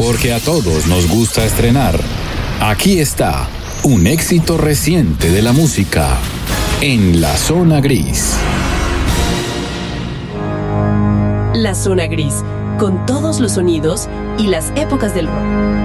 Porque a todos nos gusta estrenar. Aquí está un éxito reciente de la música en La Zona Gris. La Zona Gris, con todos los sonidos y las épocas del rock.